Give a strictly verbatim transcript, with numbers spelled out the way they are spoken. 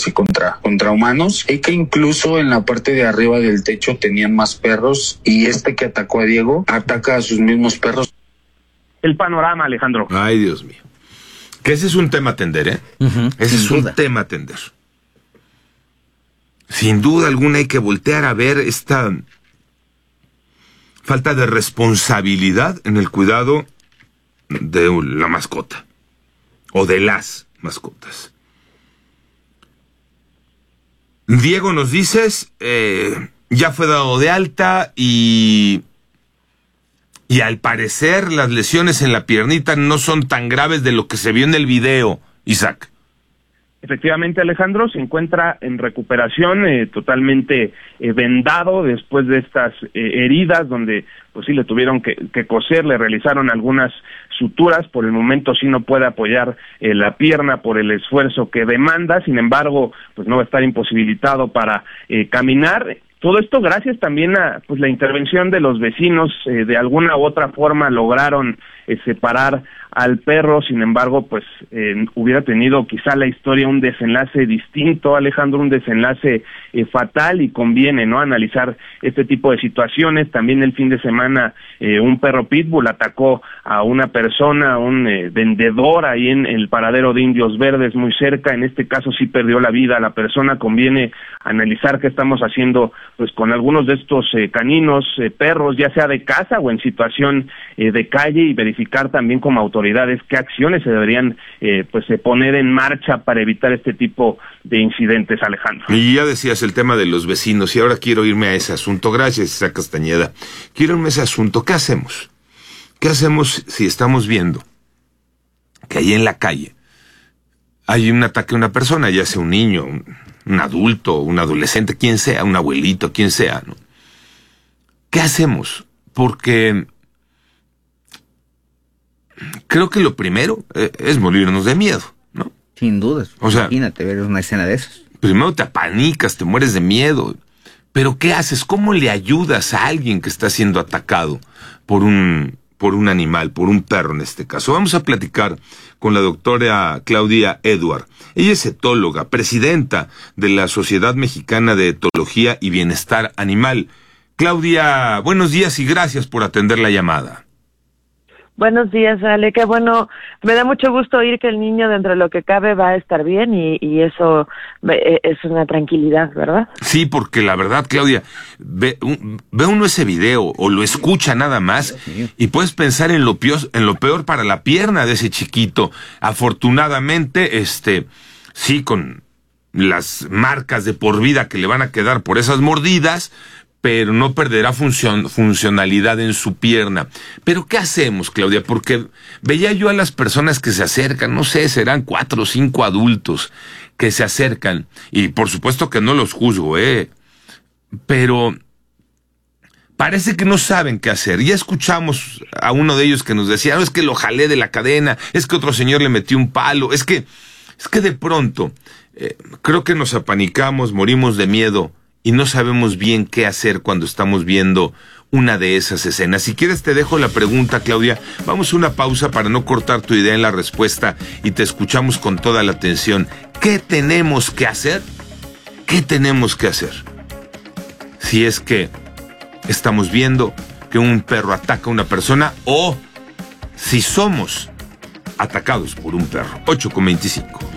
sí, contra, contra humanos, y que incluso en la parte de arriba del techo tenían más perros, y este que atacó a Diego ataca a sus mismos perros. El panorama, Alejandro. Ay, Dios mío. Que ese es un tema a atender, ¿eh? Uh-huh, ese es duda. un tema a atender. Sin duda alguna hay que voltear a ver esta falta de responsabilidad en el cuidado de la mascota o de las mascotas. Diego, nos dices, eh, ya fue dado de alta y, y al parecer las lesiones en la piernita no son tan graves de lo que se vio en el video, Isaac. Efectivamente, Alejandro, se encuentra en recuperación, eh, totalmente eh, vendado después de estas eh, heridas, donde pues sí le tuvieron que, que coser, le realizaron algunas suturas. Por el momento sí no puede apoyar eh, la pierna por el esfuerzo que demanda, sin embargo, pues no va a estar imposibilitado para eh, caminar. Todo esto gracias también a pues la intervención de los vecinos, eh, de alguna u otra forma lograron eh, separar al perro. Sin embargo, pues eh, hubiera tenido quizá la historia un desenlace distinto, Alejandro, un desenlace eh, fatal, y conviene, ¿no?, analizar este tipo de situaciones. También el fin de semana eh, un perro pitbull atacó a una persona, un eh, vendedor ahí en el paradero de Indios Verdes, muy cerca. En este caso sí perdió la vida la persona. Conviene analizar qué estamos haciendo pues con algunos de estos eh, caninos, eh, perros, ya sea de casa o en situación eh, de calle, y verificar también como autoridades qué acciones se deberían eh, pues eh, poner en marcha para evitar este tipo de incidentes, Alejandro. Y ya decías el tema de los vecinos, y ahora quiero irme a ese asunto. Gracias, Isaac Castañeda. Quiero irme a ese asunto. ¿Qué hacemos? ¿Qué hacemos si estamos viendo que ahí en la calle hay un ataque a una persona, ya sea un niño, un, un adulto, un adolescente, quien sea, un abuelito, quien sea, ¿no? ¿Qué hacemos? Porque creo que lo primero eh, es morirnos de miedo, ¿no? Sin dudas. O sea, imagínate ver una escena de esas. Primero te apanicas, te mueres de miedo. Pero ¿qué haces? ¿Cómo le ayudas a alguien que está siendo atacado por un, por un animal, por un perro en este caso? Vamos a platicar con la doctora Claudia Edward. Ella es etóloga, presidenta de la Sociedad Mexicana de Etología y Bienestar Animal. Claudia, buenos días y gracias por atender la llamada. Buenos días, Ale. Qué bueno, me da mucho gusto oír que el niño, dentro de lo que cabe, va a estar bien, y, y eso es una tranquilidad, ¿verdad? Sí, porque la verdad, Claudia, ve, un, ve uno ese video o lo escucha nada más y puedes pensar en lo peor, en lo peor para la pierna de ese chiquito. Afortunadamente, este, sí, con las marcas de por vida que le van a quedar por esas mordidas, pero no perderá función, funcionalidad en su pierna. Pero ¿qué hacemos, Claudia? Porque veía yo a las personas que se acercan, no sé, serán cuatro o cinco adultos que se acercan, y por supuesto que no los juzgo, ¿eh? Pero parece que no saben qué hacer. Ya escuchamos a uno de ellos que nos decía, no, es que lo jalé de la cadena, es que otro señor le metió un palo, es que, es que de pronto eh, creo que nos apanicamos, morimos de miedo, y no sabemos bien qué hacer cuando estamos viendo una de esas escenas. Si quieres te dejo la pregunta, Claudia. Vamos a una pausa para no cortar tu idea en la respuesta y te escuchamos con toda la atención. ¿Qué tenemos que hacer? ¿Qué tenemos que hacer? Si es que estamos viendo que un perro ataca a una persona, o si somos atacados por un perro. ocho con veinticinco.